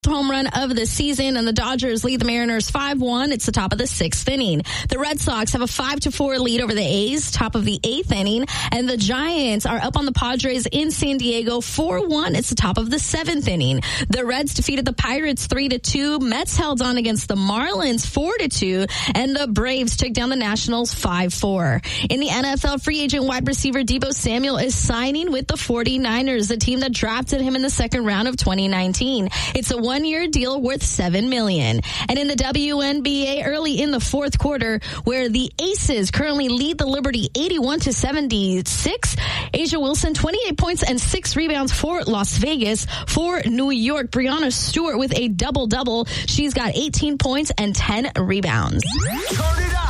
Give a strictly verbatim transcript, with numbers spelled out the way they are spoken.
home run of the season, and the Dodgers lead the Mariners five one. It's the top of the sixth inning. The Red Sox have a five to four lead over the A's, top of the eighth inning, and the Giants are up on the Padres in San Diego four one. It's the top of the seventh inning. The Reds defeated the Pirates three to two. Mets held on against the Marlins four to two, and the Braves took down the Nationals five four. In the N F L, free agent wide receiver Deebo Samuel is signing with the forty-niners, the team that drafted him in the second round of twenty nineteen. It's a one-year deal worth seven million dollars. And in the W N B A, early in the fourth quarter, where the Aces currently lead the Liberty eighty-one to seventy-six, Asia Wilson, twenty-eight points and six rebounds for Las Vegas. For New York, Breanna Stewart with a double-double. She's got eighteen points and ten rebounds. Turn it up.